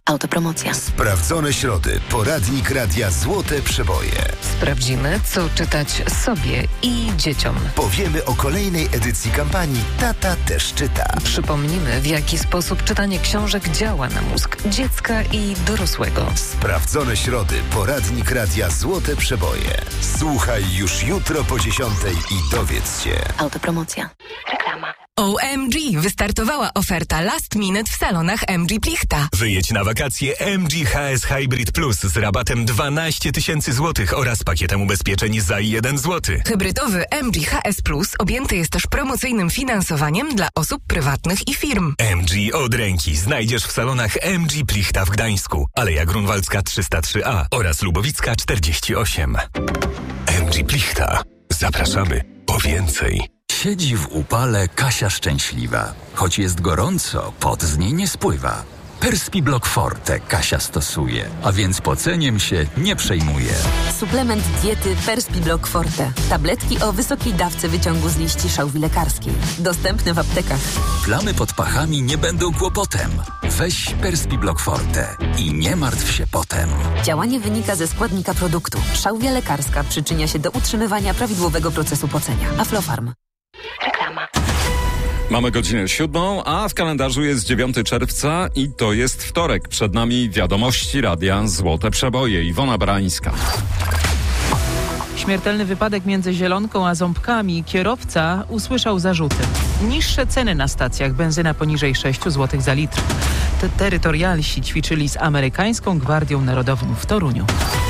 Autopromocja. Sprawdzone środy. Poradnik Radia Złote Przeboje. Sprawdzimy, co czytać sobie i dzieciom. Powiemy o kolejnej edycji kampanii Tata też czyta. Przypomnimy, w jaki sposób czytanie książek działa na mózg dziecka i dorosłego. Sprawdzone środy. Poradnik Radia Złote Przeboje. Słuchaj już jutro po 10:00 i dowiedz się. Autopromocja. Reklama. OMG! Wystartowała oferta Last Minute w salonach MG Plichta. Wyjedź na wakacje MG HS Hybrid Plus z rabatem 12 000 złotych oraz pakietem ubezpieczeń za 1 zł. Hybrydowy MG HS Plus objęty jest też promocyjnym finansowaniem dla osób prywatnych i firm. MG od ręki znajdziesz w salonach MG Plichta w Gdańsku, Aleja Grunwaldzka 303A oraz Lubowicka 48. MG Plichta. Zapraszamy po więcej. Siedzi w upale Kasia szczęśliwa. Choć jest gorąco, pot z niej nie spływa. Perspiblock Forte Kasia stosuje, a więc poceniem się nie przejmuje. Suplement diety Perspiblock Forte. Tabletki o wysokiej dawce wyciągu z liści szałwi lekarskiej. Dostępne w aptekach. Plamy pod pachami nie będą kłopotem. Weź Perspiblock Forte i nie martw się potem. Działanie wynika ze składnika produktu. Szałwia lekarska przyczynia się do utrzymywania prawidłowego procesu pocenia. Aflofarm. Reklama. Mamy godzinę 7, a w kalendarzu jest 9 czerwca i to jest wtorek. Przed nami wiadomości Radia Złote Przeboje. Iwona Brańska. Śmiertelny wypadek między Zielonką a Ząbkami. Kierowca usłyszał zarzuty. Niższe ceny na stacjach, benzyna poniżej 6 zł za litr. Terytorialsi ćwiczyli z amerykańską Gwardią Narodową w Toruniu.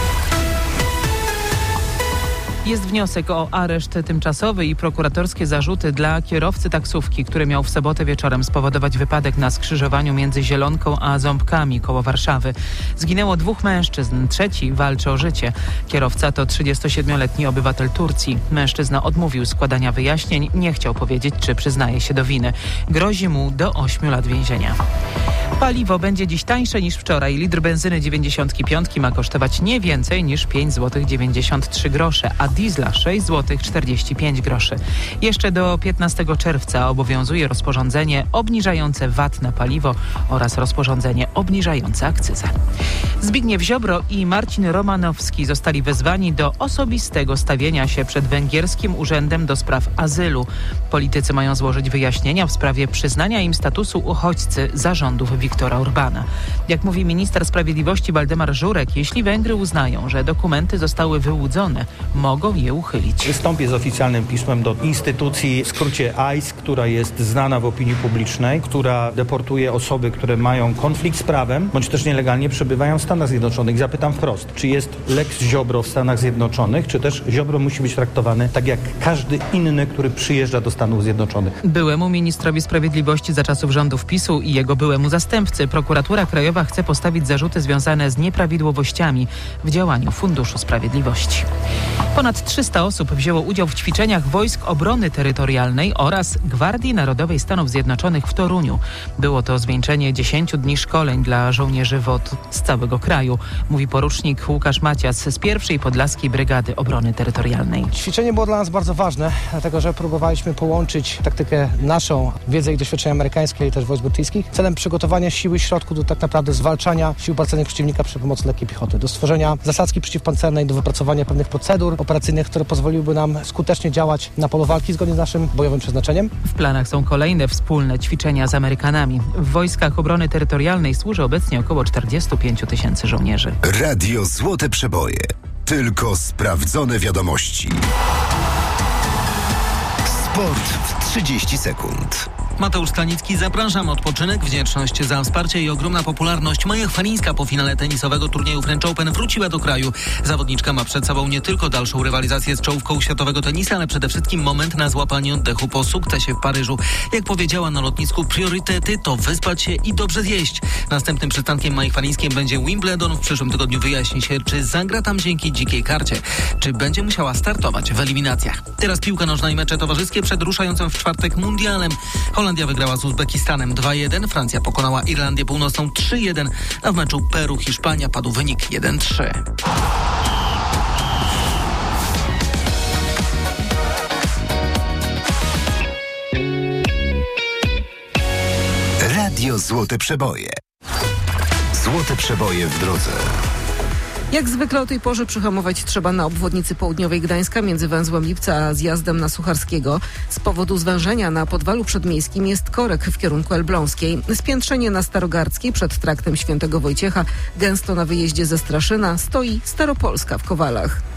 Jest wniosek o areszt tymczasowy i prokuratorskie zarzuty dla kierowcy taksówki, który miał w sobotę wieczorem spowodować wypadek na skrzyżowaniu między Zielonką a Ząbkami koło Warszawy. Zginęło 2 mężczyzn, trzeci walczy o życie. Kierowca to 37-letni obywatel Turcji. Mężczyzna odmówił składania wyjaśnień, nie chciał powiedzieć, czy przyznaje się do winy. Grozi mu do 8 lat więzienia. Paliwo będzie dziś tańsze niż wczoraj. Litr benzyny 95 ma kosztować nie więcej niż 5,93 zł, a diesla 6,45 zł. Jeszcze do 15 czerwca obowiązuje rozporządzenie obniżające VAT na paliwo oraz rozporządzenie obniżające akcyzę. Zbigniew Ziobro i Marcin Romanowski zostali wezwani do osobistego stawienia się przed węgierskim Urzędem do Spraw Azylu. Politycy mają złożyć wyjaśnienia w sprawie przyznania im statusu uchodźcy za rządów Viktora Orbana. Jak mówi minister sprawiedliwości Waldemar Żurek, jeśli Węgry uznają, że dokumenty zostały wyłudzone, mogą je uchylić. Wystąpię z oficjalnym pismem do instytucji, w skrócie ICE, która jest znana w opinii publicznej, która deportuje osoby, które mają konflikt z prawem, bądź też nielegalnie przebywają w Stanach Zjednoczonych. Zapytam wprost, czy jest Lex Ziobro w Stanach Zjednoczonych, czy też Ziobro musi być traktowany tak jak każdy inny, który przyjeżdża do Stanów Zjednoczonych. Byłemu ministrowi sprawiedliwości za czasów rządów PiS-u i jego byłemu zastępcy prokuratura krajowa chce postawić zarzuty związane z nieprawidłowościami w działaniu Funduszu Sprawiedliwości. Ponad 300 osób wzięło udział w ćwiczeniach Wojsk Obrony Terytorialnej oraz Gwardii Narodowej Stanów Zjednoczonych w Toruniu. Było to zwieńczenie 10 dni szkoleń dla żołnierzy WOT z całego kraju, mówi porucznik Łukasz Macias z 1. Podlaskiej Brygady Obrony Terytorialnej. Ćwiczenie było dla nas bardzo ważne, dlatego że próbowaliśmy połączyć taktykę naszą, wiedzę i doświadczenia amerykańskie i też wojsk brytyjskich, celem przygotowania siły i środków do tak naprawdę zwalczania sił pancernych przeciwnika przy pomocy lekkiej piechoty, do stworzenia zasadzki przeciwpancernej, do wypracowania pewnych procedur operacyjnych, które pozwoliłyby nam skutecznie działać na polu walki zgodnie z naszym bojowym przeznaczeniem. W planach są kolejne wspólne ćwiczenia z Amerykanami. W Wojskach Obrony Terytorialnej służy obecnie około 45 000 żołnierzy. Radio Złote Przeboje. Tylko sprawdzone wiadomości. Sport w 30 sekund. Mateusz Stanicki, zapraszam. Odpoczynek, wdzięczność za wsparcie i ogromna popularność. Maja Chwalińska po finale tenisowego turnieju French Open wróciła do kraju. Zawodniczka ma przed sobą nie tylko dalszą rywalizację z czołówką światowego tenisa, ale przede wszystkim moment na złapanie oddechu po sukcesie w Paryżu. Jak powiedziała na lotnisku, priorytety to wyspać się i dobrze zjeść. Następnym przystankiem Mai Chwalińskiej będzie Wimbledon. W przyszłym tygodniu wyjaśni się, czy zagra tam dzięki dzikiej karcie, czy będzie musiała startować w eliminacjach. Teraz piłka nożna i mecze towarzyskie przed ruszającym w czwartek mundialem. Holandia wygrała z Uzbekistanem 2-1, Francja pokonała Irlandię Północną 3-1, a w meczu Peru-Hiszpania padł wynik 1-3. Radio Złote Przeboje. Złote przeboje w drodze. Jak zwykle o tej porze przyhamować trzeba na obwodnicy południowej Gdańska między węzłem Lipca a zjazdem na Sucharskiego. Z powodu zwężenia na podwalu przedmiejskim jest korek w kierunku Elbląskiej. Spiętrzenie na Starogardzkiej przed traktem Świętego Wojciecha. Gęsto na wyjeździe ze Straszyna stoi Staropolska w Kowalach.